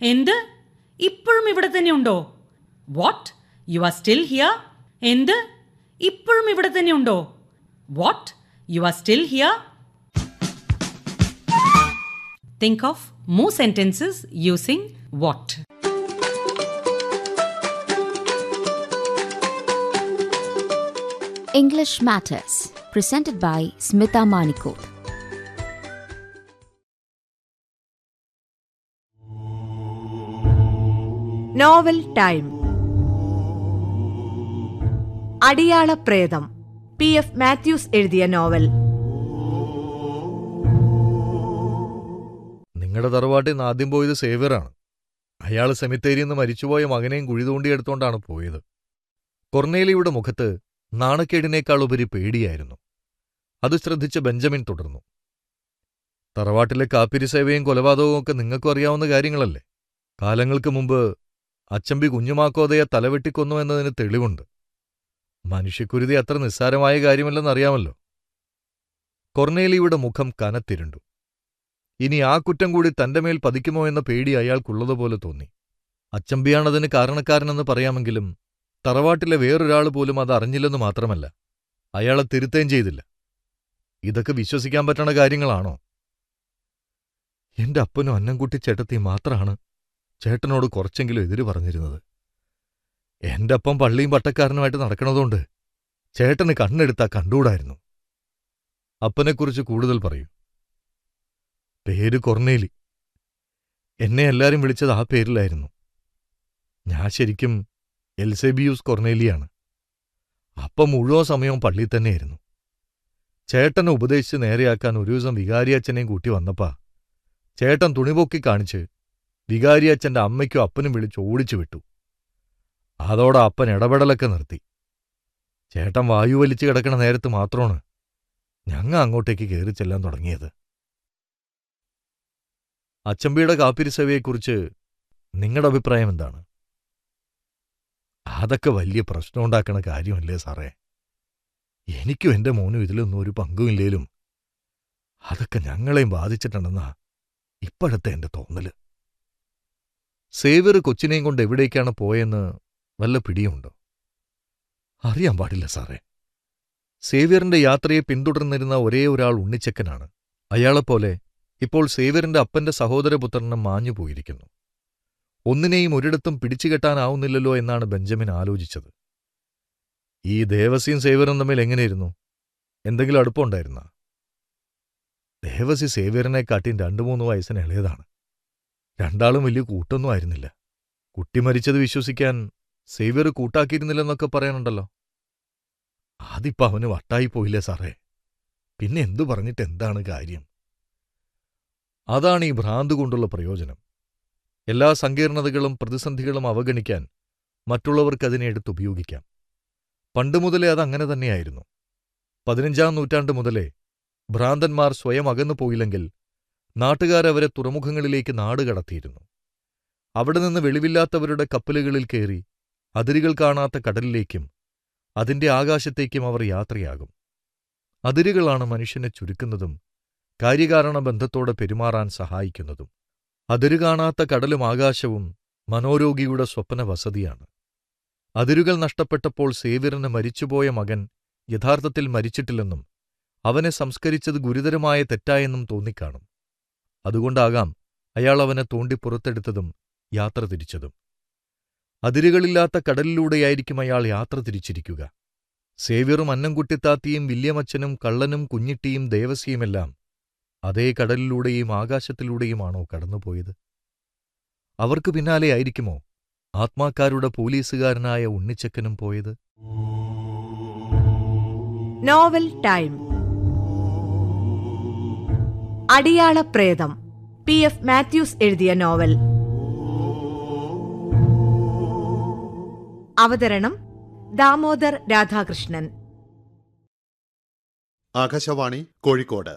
എന്ത്? ഇപ്പോഴും ഇവിടെ തന്നെ ഉണ്ടോ? What? You are still here? എന്ത്? ഇപ്പോഴും ഇവിടെ തന്നെ ഉണ്ടോ? What? You are still here? Think of more sentences using what. English Matters, presented by Smita Manikot. Novel time. അടിയാള പ്രേതം, PF മാത്യൂസ് എഴുതിയ നോവൽ. നിങ്ങളുടെ തറവാട്ടിൽ നിന്ന് ആദ്യം പോയത് സേവ്യറാണ്. അയാൾ സെമിത്തേരിയിൽ നിന്ന് മരിച്ചുപോയ മകനെയും കുഴി തോണ്ടിയെടുത്തോണ്ടാണ് പോയത്. കൊർണേലിയുടെ മുഖത്ത് നാണക്കേടിനേക്കാൾ ഉപരി പേടിയായിരുന്നു. അത് ശ്രദ്ധിച്ച ബെഞ്ചമിൻ തുടർന്നു. തറവാട്ടിലെ കാപ്പിരി സേവയും കൊലപാതകവും ഒക്കെ നിങ്ങൾക്കും അറിയാവുന്ന കാര്യങ്ങളല്ലേ? കാലങ്ങൾക്ക് മുമ്പ് അച്ചമ്പി കുഞ്ഞുമാക്കോതയെ തലവെട്ടിക്കൊന്നു എന്നതിന് തെളിവുണ്ട്. മനുഷ്യക്കുരുതി അത്ര നിസ്സാരമായ കാര്യമല്ലെന്നറിയാമല്ലോ. കൊർണേലിയുടെ മുഖം കനത്തിരുണ്ടു. ഇനി ആ കുറ്റം കൂടി തന്റെ മേൽ പതിക്കുമോ എന്ന പേടി അയാൾക്കുള്ളതുപോലെ തോന്നി. അച്ചമ്പിയാണതിന് കാരണക്കാരനെന്ന് പറയാമെങ്കിലും തറവാട്ടിലെ വേറൊരാൾ പോലും അത് അറിഞ്ഞില്ലെന്ന് മാത്രമല്ല, അയാളെ തിരുത്തേം ചെയ്തില്ല. ഇതൊക്കെ വിശ്വസിക്കാൻ പറ്റണ കാര്യങ്ങളാണോ? എന്റെ അപ്പനും അന്നംകുട്ടി ചേട്ടത്തിയും മാത്രമാണ് ചേട്ടനോട് കുറച്ചെങ്കിലും എതിര് പറഞ്ഞിരുന്നത്. എന്റെ അപ്പം പള്ളിയും പട്ടക്കാരനുമായിട്ട് നടക്കണതുകൊണ്ട് ചേട്ടന് കണ്ണെടുത്താ കണ്ടുകൂടായിരുന്നു. അപ്പനെക്കുറിച്ച് കൂടുതൽ പറയൂ. പേര് കൊർണേലി. എന്നെ എല്ലാരും വിളിച്ചത് ആ പേരിലായിരുന്നു. ഞാൻ ശരിക്കും എൽസേബിയൂസ് കൊർണേലിയാണ്. അപ്പം മുഴുവൻ സമയവും പള്ളിയിൽ തന്നെയായിരുന്നു. ചേട്ടനെ ഉപദേശിച്ച് നേരെയാക്കാൻ ഒരു ദിവസം വികാരിയച്ഛനെയും കൂട്ടി വന്നപ്പാ ചേട്ടൻ തുണിപൊക്കി കാണിച്ച് വികാരിയച്ഛന്റെ അമ്മയ്ക്കും അപ്പനും വിളിച്ച് ഓടിച്ചു വിട്ടു. അതോടെ അപ്പൻ ഇടപെടലൊക്കെ നിർത്തി. ചേട്ടൻ വായു വലിച്ചു കിടക്കണ നേരത്ത് മാത്രമാണ് ഞങ്ങ അങ്ങോട്ടേക്ക് കയറി ചെല്ലാൻ തുടങ്ങിയത്. അച്ചമ്പിയുടെ കാപ്പിരിസേവയെക്കുറിച്ച് നിങ്ങളുടെ അഭിപ്രായം എന്താണ്? അതൊക്കെ വലിയ പ്രശ്നമുണ്ടാക്കണ കാര്യമല്ലേ സാറേ. എനിക്കും എന്റെ മോനും ഇതിലൊന്നും ഒരു പങ്കുമില്ലേലും അതൊക്കെ ഞങ്ങളെയും ബാധിച്ചിട്ടുണ്ടെന്നാ ഇപ്പോഴത്തെ എന്റെ തോന്നല്. സേവ്യർ കൊച്ചിനെയും കൊണ്ട് എവിടേക്കാണ് പോയെന്ന് വല്ല പിടിയുണ്ടോ? അറിയാൻ പാടില്ല സാറേ. സേവ്യറിന്റെ യാത്രയെ പിന്തുടർന്നിരുന്ന ഒരേ ഒരാൾ ഉണ്ണിച്ചക്കനാണ്. അയാളെപ്പോലെ ഇപ്പോൾ സേവ്യറിന്റെ അപ്പന്റെ സഹോദരപുത്രനും മാഞ്ഞുപോയിരിക്കുന്നു. ഒന്നിനെയും ഒരിടത്തും പിടിച്ചുകെട്ടാനാവുന്നില്ലല്ലോ എന്നാണ് ബെഞ്ചമിൻ ആലോചിച്ചത്. ഈ ദേവസിയും സേവ്യറും തമ്മിൽ എങ്ങനെയിരുന്നു? എന്തെങ്കിലും അടുപ്പമുണ്ടായിരുന്ന? ദേവസി സേവ്യറിനെക്കാട്ടിയും 2-3 വയസ്സിന് ഇളയതാണ്. രണ്ടാളും വലിയ കൂട്ടൊന്നും ആയിരുന്നില്ല. കുട്ടി മരിച്ചത് വിശ്വസിക്കാൻ സേവ്യർ കൂട്ടാക്കിയിരുന്നില്ലെന്നൊക്കെ പറയാനുണ്ടല്ലോ. അതിപ്പോ അവന് വട്ടായിപ്പോയില്ലേ സാറേ. പിന്നെ എന്തു പറഞ്ഞിട്ട് എന്താണ് കാര്യം? അതാണ് ഈ ഭ്രാന്ത് കൊണ്ടുള്ള പ്രയോജനം. എല്ലാ സങ്കീർണതകളും പ്രതിസന്ധികളും അവഗണിക്കാൻ മറ്റുള്ളവർക്കതിനെ എടുത്തുപയോഗിക്കാം. പണ്ടുമുതലേ അതങ്ങനെ തന്നെയായിരുന്നു. 15-ാം നൂറ്റാണ്ട് മുതലേ ഭ്രാന്തന്മാർ സ്വയം അകന്നു പോയില്ലെങ്കിൽ നാട്ടുകാരവരെ തുറമുഖങ്ങളിലേക്ക് നാടുകടത്തിയിരുന്നു. അവിടെ നിന്ന് വെളിവില്ലാത്തവരുടെ കപ്പലുകളിൽ കയറി അതിരുകൾ കാണാത്ത കടലിലേക്കും അതിന്റെ ആകാശത്തേക്കും അവർ യാത്രയാകും. അതിരുകളാണ് മനുഷ്യനെ ചുരുക്കുന്നതും കാര്യകാരണ ബന്ധത്തോടെ പെരുമാറാൻ സഹായിക്കുന്നതും. അതിരുകാണാത്ത കടലും ആകാശവും മനോരോഗിയുടെ സ്വപ്ന വസതിയാണ്. അതിരുകൾ നഷ്ടപ്പെട്ടപ്പോൾ സേവ്യറിന് മരിച്ചുപോയ മകൻ യഥാർത്ഥത്തിൽ മരിച്ചിട്ടില്ലെന്നും അവനെ സംസ്കരിച്ചത് ഗുരുതരമായ തെറ്റായെന്നും തോന്നിക്കാണും. അതുകൊണ്ടാകാം അയാൾ അവനെ തോണ്ടി പുറത്തെടുത്തതും യാത്ര തിരിച്ചതും. അതിരുകളില്ലാത്ത കടലിലൂടെയായിരിക്കും അയാൾ യാത്ര തിരിച്ചിരിക്കുക. സേവ്യറും അന്നംകുട്ടിത്താത്തിയും വില്യമച്ചനും കള്ളനും കുഞ്ഞിട്ടിയും ദേവസിയുമെല്ലാം അതേ കടലിലൂടെയും ആകാശത്തിലൂടെയുമാണോ കടന്നുപോയത്? അവർക്ക് പിന്നാലെ ആയിരിക്കുമോ ആത്മാക്കാരുടെ പോലീസുകാരനായ ഉണ്ണിച്ചക്കനും പോയത്? Novel time. അടിയാള പ്രേതം, PF മാത്യൂസ് എഴുതിയ നോവൽ. അവതരണം ദാമോദർ രാധാകൃഷ്ണൻ. ആകാശവാണി കോഴിക്കോട്.